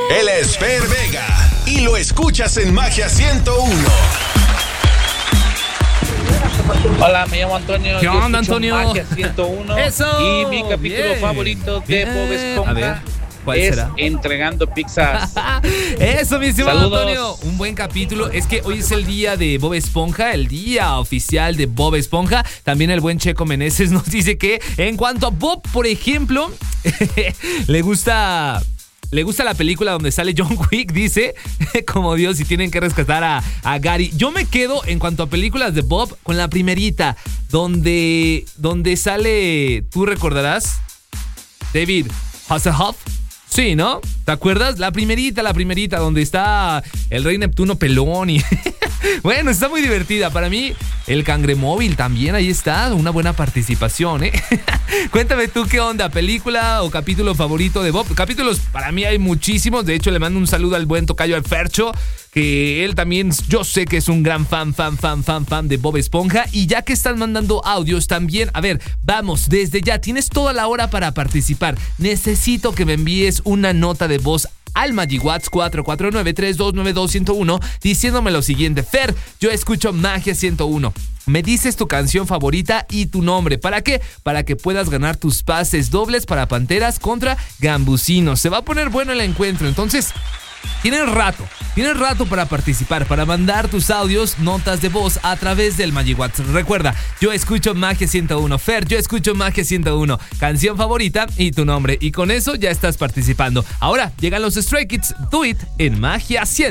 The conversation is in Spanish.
Él es Fer Vega y lo escuchas en Magia 101. Hola, me llamo Antonio. ¿Qué onda, Antonio? Magia 101. Eso. Y mi capítulo Bien. favorito de Bien. Bob Esponja A ver, ¿cuál es será? Entregando pizzas. Eso, mi estimado Saludos. Antonio. Un buen capítulo. Es que hoy es el día de Bob Esponja, el día oficial de Bob Esponja. También el buen Checo Meneses nos dice que en cuanto a Bob, por ejemplo, le gusta la película donde sale John Wick, dice, como Dios, y tienen que rescatar a Gary. Yo me quedo, en cuanto a películas de Bob, con la primerita, donde sale, tú recordarás, David Hasselhoff. Sí, ¿no? ¿Te acuerdas? La primerita, donde está el Rey Neptuno pelón y... Bueno, está muy divertida. Para mí, el Cangremóvil también, ahí está, una buena participación, ¿eh? Cuéntame tú qué onda, película o capítulo favorito de Bob. Capítulos, para mí hay muchísimos. De hecho, le mando un saludo al buen tocayo al Fercho, que él también, yo sé que es un gran fan de Bob Esponja. Y ya que están mandando audios también, a ver, vamos, desde ya, tienes toda la hora para participar. Necesito que me envíes una nota de voz al Magiwatts 449-3292-101 diciéndome lo siguiente: Fer, yo escucho Magia 101. Me dices tu canción favorita y tu nombre. ¿Para qué? Para que puedas ganar tus pases dobles para Panteras contra Gambusinos. Se va a poner bueno el encuentro, entonces... Tienes rato para participar, para mandar tus audios, notas de voz a través del Magiwatts. Recuerda, yo escucho Magia 101. Fer, yo escucho Magia 101. Canción favorita y tu nombre. Y con eso ya estás participando. Ahora llegan los Stray Kids. Do It en Magia 101.